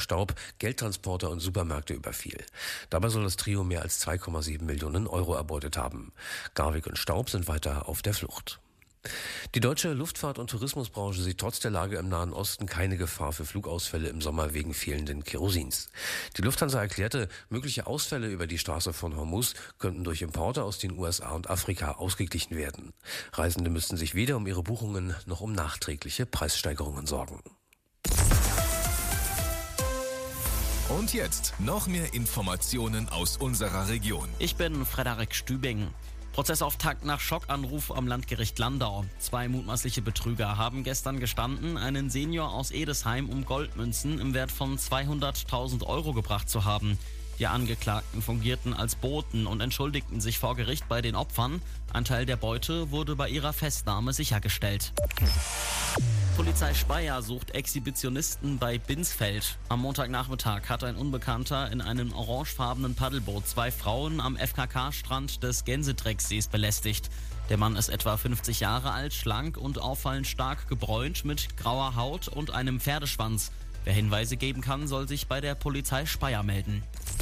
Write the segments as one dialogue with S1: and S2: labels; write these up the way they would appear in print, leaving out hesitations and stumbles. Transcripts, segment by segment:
S1: Staub Geldtransporter und Supermärkte überfiel. Dabei soll das Trio mehr als 2,7 Millionen Euro erbeutet haben. Garwig und Staub sind weiter auf der Flucht. Die deutsche Luftfahrt- und Tourismusbranche sieht trotz der Lage im Nahen Osten keine Gefahr für Flugausfälle im Sommer wegen fehlenden Kerosins. Die Lufthansa erklärte, mögliche Ausfälle über die Straße von Hormuz könnten durch Importe aus den USA und Afrika ausgeglichen werden. Reisende müssten sich weder um ihre Buchungen noch um nachträgliche Preissteigerungen sorgen.
S2: Und jetzt noch mehr Informationen aus unserer Region.
S3: Ich bin Frederik Stübing. Prozessauftakt nach Schockanruf am Landgericht Landau. 2 mutmaßliche Betrüger haben gestern gestanden, einen Senior aus Edesheim um Goldmünzen im Wert von 200.000 Euro gebracht zu haben. Die Angeklagten fungierten als Boten und entschuldigten sich vor Gericht bei den Opfern. Ein Teil der Beute wurde bei ihrer Festnahme sichergestellt. Polizei Speyer sucht Exhibitionisten bei Binsfeld. Am Montagnachmittag hat ein Unbekannter in einem orangefarbenen Paddelboot 2 Frauen am FKK-Strand des Gänsedrecksees belästigt. Der Mann ist etwa 50 Jahre alt, schlank und auffallend stark gebräunt mit grauer Haut und einem Pferdeschwanz. Wer Hinweise geben kann, soll sich bei der Polizei Speyer melden.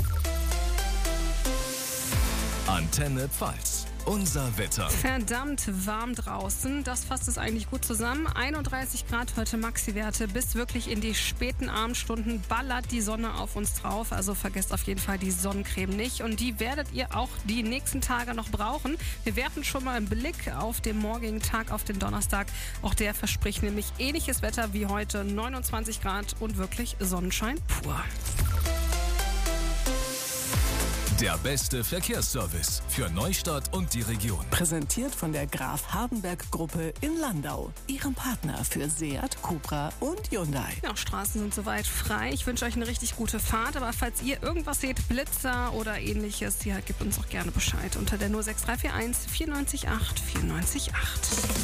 S2: Antenne Pfalz. Unser Wetter.
S4: Verdammt warm draußen. Das fasst es eigentlich gut zusammen. 31 Grad heute Maxi-Werte. Bis wirklich in die späten Abendstunden ballert die Sonne auf uns drauf. Also vergesst auf jeden Fall die Sonnencreme nicht. Und die werdet ihr auch die nächsten Tage noch brauchen. Wir werfen schon mal einen Blick auf den morgigen Tag, auf den Donnerstag. Auch der verspricht nämlich ähnliches Wetter wie heute. 29 Grad und wirklich Sonnenschein pur.
S2: Der beste Verkehrsservice für Neustadt und die Region.
S5: Präsentiert von der Graf Hardenberg Gruppe in Landau. Ihrem Partner für Seat, Cupra und Hyundai.
S4: Ja, Straßen sind soweit frei. Ich wünsche euch eine richtig gute Fahrt. Aber falls ihr irgendwas seht, Blitzer oder ähnliches, ja, gebt uns auch gerne Bescheid unter der 06341 94 8 94 8.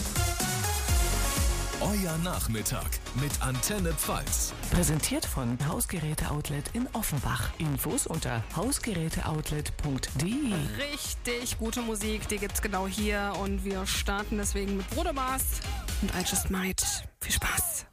S2: Euer Nachmittag mit Antenne Pfalz.
S5: Präsentiert von Hausgeräte-Outlet in Offenbach. Infos unter hausgeräteoutlet.de.
S4: Richtig gute Musik, die gibt's genau hier. Und wir starten deswegen mit Bruder Mars und I Just Might. Viel Spaß.